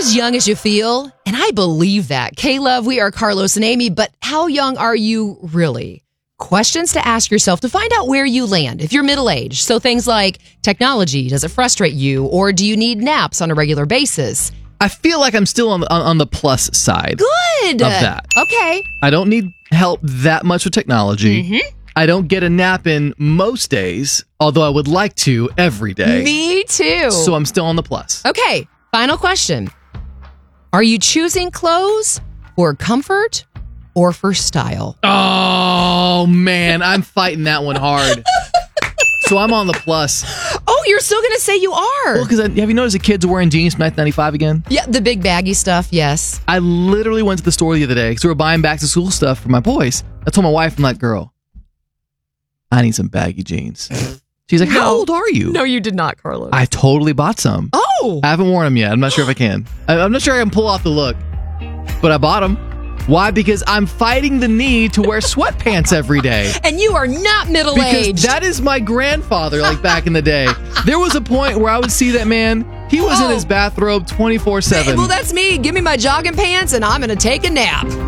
as young as you feel, and I believe that. K-Love, we are Carlos and Amy, but how young are you really? Questions to ask yourself to find out where you land if you're middle-aged. So things like technology, does it frustrate you? Or do you need naps on a regular basis? I feel like I'm still on the plus side. Good. Of that. Okay. I don't need help that much with technology. Mm-hmm. I don't get a nap in most days, although I would like to every day. Me too. So I'm still on the plus. Okay, final question. Are you choosing clothes for comfort or for style? Oh, man. I'm fighting that one hard. So I'm on the plus. Oh, you're still going to say you are? Well, because have you noticed the kids are wearing jeans from 1995 again? Yeah, the big baggy stuff, yes. I literally went to the store the other day because we were buying back to school stuff for my boys. I told my wife, I'm like, girl, I need some baggy jeans. She's like, how old are you? No, you did not, Carlos. I totally bought some. Oh! I haven't worn them yet. I'm not sure if I can. I'm not sure I can pull off the look, but I bought them. Why? Because I'm fighting the need to wear sweatpants every day. And you are not middle-aged. Because that is my grandfather, like back in the day. There was a point where I would see that man. He was in his bathrobe 24/7. Well, that's me. Give me my jogging pants and I'm going to take a nap.